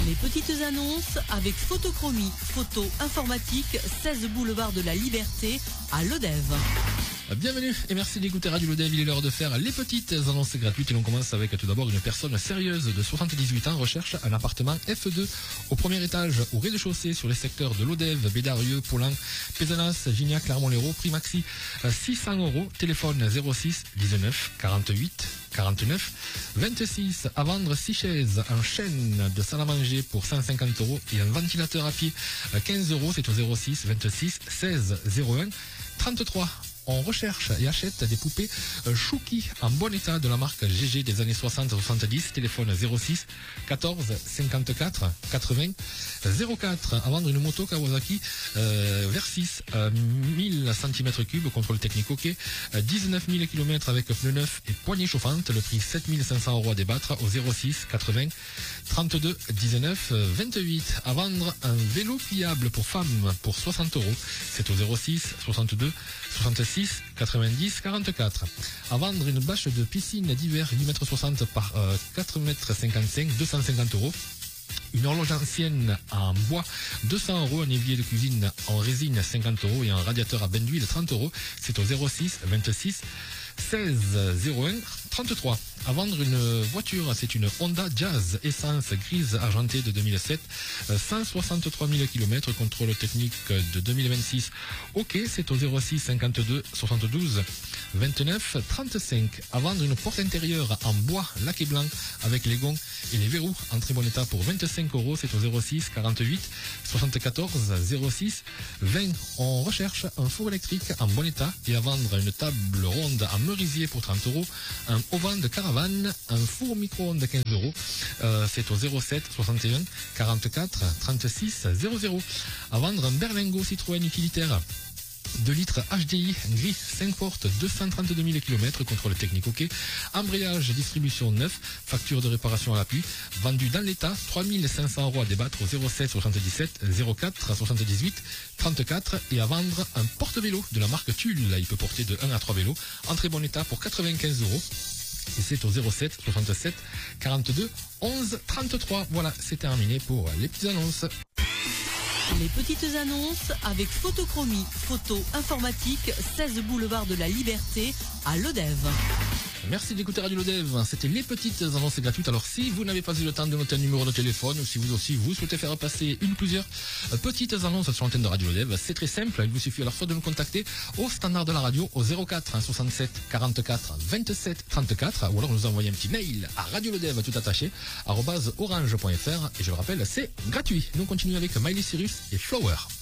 Les petites annonces avec Photochromie, photo informatique, 16 boulevard de la Liberté à Lodève. Bienvenue et merci d'écouter Radio Lodève. Il est l'heure de faire les petites annonces gratuites et l'on commence avec tout d'abord une personne sérieuse de 78 ans recherche un appartement F2 au premier étage au rez-de-chaussée sur les secteurs de Lodève, Bédarieux, Paulin, Pézenas, Gignac, Clermont-Lérault, prix maxi 600 €, téléphone 06 19 48 49 26 à vendre 6 chaises, un chêne de salle à manger pour 150 € et un ventilateur à pied 15 €, c'est au 06 26 16 01 33. On recherche et achète des poupées Chouki en bon état de la marque GG des années 60-70. Téléphone 06 14 54 80 04. À vendre une moto Kawasaki Versys 1000 cm3, contrôle technique OK. 19 000 km avec pneus neufs et poignée chauffante. Le prix 7 500 € à débattre au 06 80 32 19 28. À vendre un vélo pliable pour femmes pour 60 €. C'est au 06 62 66 90 44. À vendre une bâche de piscine d'hiver 8,60 m par 4,55 m, 250 €. Une horloge ancienne en bois, 200 €, un évier de cuisine en résine, 50 € et un radiateur à bain d'huile, 30 €. C'est au 06 26 16 01 33. À vendre une voiture, c'est une Honda Jazz essence grise argentée de 2007, 163 000 km, contrôle technique de 2026. OK, c'est au 06 52 72 29 35. À vendre une porte intérieure en bois laqué blanc avec les gonds et les verrous en très bon état pour 25 €. C'est au 06 48 74 06 20. On recherche un four électrique en bon état et à vendre une table ronde en merisier pour 30 €, un auvent de caravane, un four micro-ondes de 15 €. C'est au 07 61 44 36 00. À vendre un berlingot Citroën utilitaire 2 litres HDI, gris, 5 portes, 232 000 km, contrôle technique OK, embrayage, distribution neuf, facture de réparation à l'appui, vendu dans l'état, 3 500 € à débattre au 07 77 04 78 34 et à vendre un porte-vélo de la marque Tulle. Il peut porter de 1 à 3 vélos, en très bon état pour 95 €. Et c'est au 07 67 42 11 33. Voilà, c'est terminé pour les petites annonces. Les petites annonces avec Photochromie, photo informatique, 16 boulevard de la Liberté à Lodève. Merci d'écouter Radio Lodève. C'était les petites annonces gratuites. Alors si vous n'avez pas eu le temps de noter un numéro de téléphone ou si vous aussi vous souhaitez faire passer une ou plusieurs petites annonces sur l'antenne de Radio Lodève, c'est très simple. Il vous suffit alors soit de nous contacter au standard de la radio au 04 67 44 27 34 ou alors nous envoyer un petit mail à radiolodève tout attaché @orange.fr et je le rappelle, c'est gratuit. Nous continuons avec Miley Cyrus et Flower.